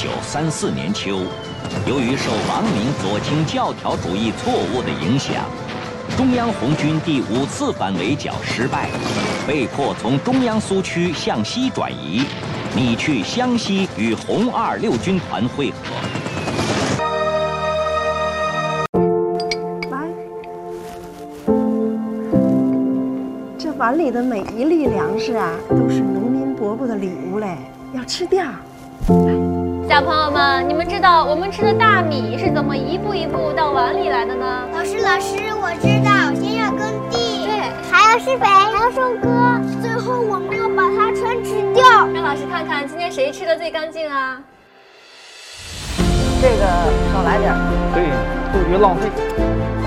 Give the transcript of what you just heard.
1934年秋，由于受王明左倾教条主义错误的影响，中央红军第5次反围剿失败，被迫从中央苏区向西转移，拟去湘西与红二六军团会合。 来，这碗里的每一粒粮食啊，都是农民伯伯的礼物嘞，要吃掉。 小朋友们，你们知道我们吃的大米是怎么一步一步到碗里来的呢？ 老师，我知道，先要耕地，对，还要施肥，还要收割，最后我们要把它全吃掉。 让老师看看今天谁吃的最干净啊？ 这个少来点， 对，不许浪费。